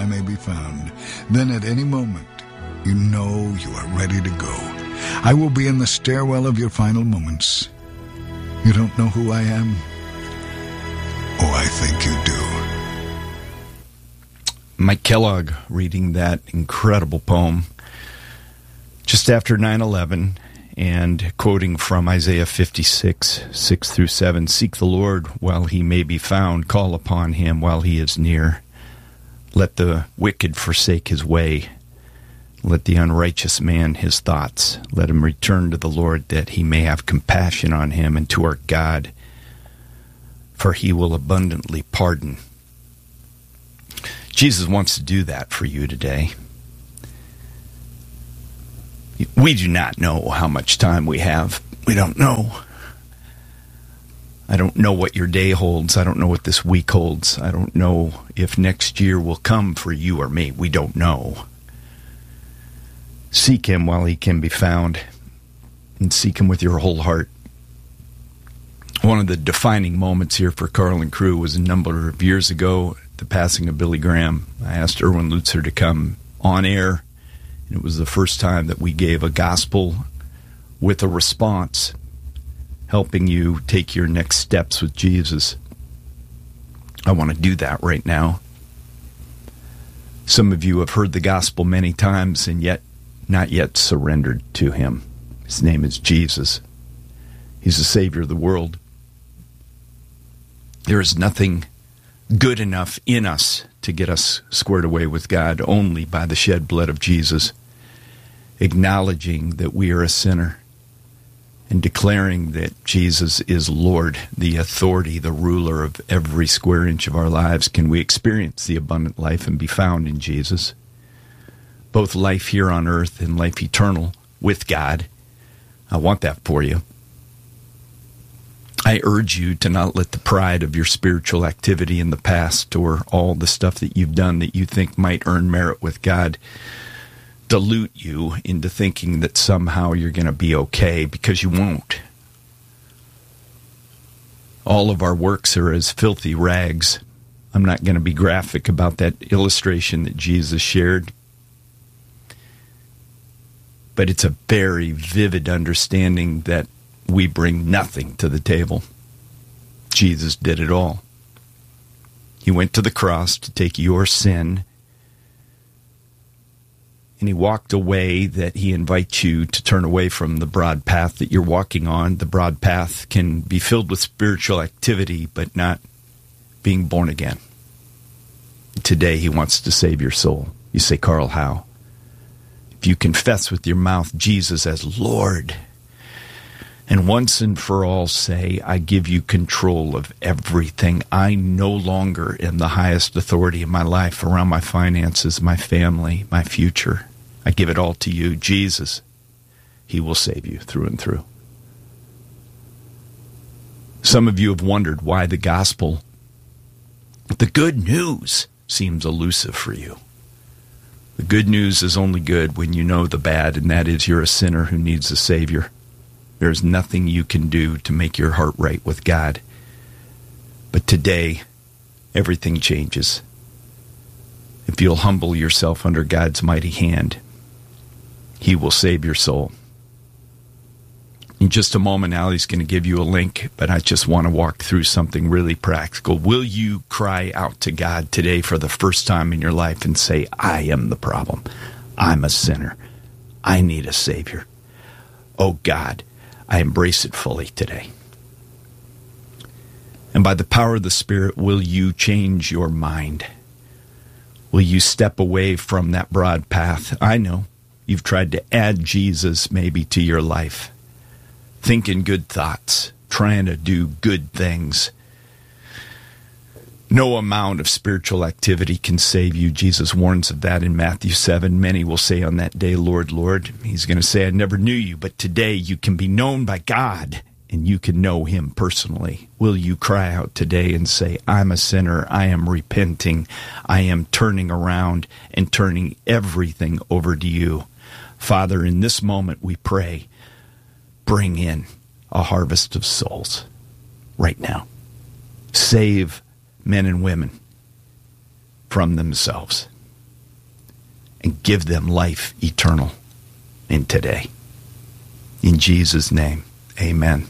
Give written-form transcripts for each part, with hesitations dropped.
I may be found. Then at any moment, you know you are ready to go. I will be in the stairwell of your final moments. You don't know who I am? Oh, I think you do. Mike Kellogg reading that incredible poem just after 9/11 and quoting from Isaiah 56, 6 through 7. Seek the Lord while he may be found. Call upon him while he is near. Let the wicked forsake his way. Let the unrighteous man his thoughts. Let him return to the Lord that he may have compassion on him, and to our God, for he will abundantly pardon. Jesus wants to do that for you today. We do not know how much time we have. We don't know. I don't know what your day holds. I don't know what this week holds. I don't know if next year will come for you or me. We don't know. Seek him while he can be found, and seek him with your whole heart. One of the defining moments here for Carl and crew was a number of years ago, the passing of Billy Graham. I asked Erwin Lutzer to come on air. It was the first time that we gave a gospel with a response, helping you take your next steps with Jesus. I want to do that right now. Some of you have heard the gospel many times and yet not yet surrendered to him. His name is Jesus. He's the Savior of the world. There is nothing good enough in us to get us squared away with God, only by the shed blood of Jesus, acknowledging that we are a sinner and declaring that Jesus is Lord, the authority, the ruler of every square inch of our lives. Can we experience the abundant life and be found in Jesus? Both life here on earth and life eternal with God. I want that for you. I urge you to not let the pride of your spiritual activity in the past or all the stuff that you've done that you think might earn merit with God dilute you into thinking that somehow you're going to be okay, because you won't. All of our works are as filthy rags. I'm not going to be graphic about that illustration that Jesus shared, but it's a very vivid understanding that we bring nothing to the table. Jesus did it all. He went to the cross to take your sin, and he walked a way that he invites you to turn away from the broad path that you're walking on. The broad path can be filled with spiritual activity, but not being born again. Today, he wants to save your soul. You say, Carl, how? If you confess with your mouth Jesus as Lord, and once and for all say, I give you control of everything. I no longer am the highest authority in my life around my finances, my family, my future. I give it all to you, Jesus. He will save you through and through. Some of you have wondered why the gospel, the good news, seems elusive for you. The good news is only good when you know the bad, and that is you're a sinner who needs a Savior. There's nothing you can do to make your heart right with God. But today, everything changes. If you'll humble yourself under God's mighty hand, he will save your soul. In just a moment, Allie's going to give you a link, but I just want to walk through something really practical. Will you cry out to God today for the first time in your life and say, I am the problem. I'm a sinner. I need a Savior. Oh God, I embrace it fully today. And by the power of the Spirit, will you change your mind? Will you step away from that broad path? I know you've tried to add Jesus maybe to your life. Thinking good thoughts, trying to do good things. No amount of spiritual activity can save you. Jesus warns of that in Matthew 7. Many will say on that day, Lord, Lord. He's going to say, I never knew you. But today you can be known by God, and you can know him personally. Will you cry out today and say, I'm a sinner. I am repenting. I am turning around and turning everything over to you. Father, in this moment we pray, bring in a harvest of souls right now. Save men and women from themselves. and give them life eternal in today. In Jesus' name, amen.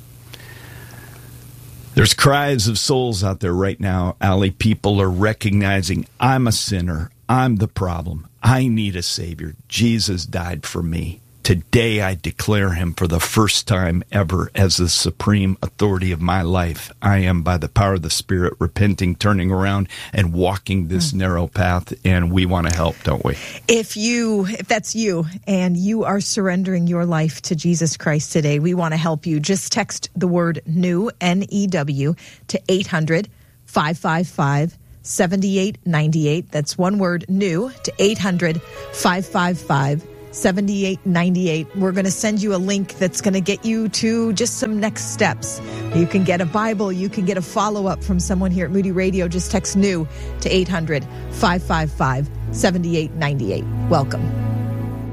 There's cries of souls out there right now, Allie. People are recognizing, I'm a sinner. I'm the problem. I need a Savior. Jesus died for me. Today I declare him for the first time ever as the supreme authority of my life. I am, by the power of the Spirit, repenting, turning around, and walking this narrow path, and we want to help, don't we? If that's you, and you are surrendering your life to Jesus Christ today, we want to help you. Just text the word NEW, N-E-W, to 800-555-7898. That's one word, NEW, to 800-555-7898. 7898. We're going to send you a link that's going to get you to just some next steps. You can get a Bible. You can get a follow-up from someone here at Moody Radio. Just text NEW to 800-555-7898. Welcome.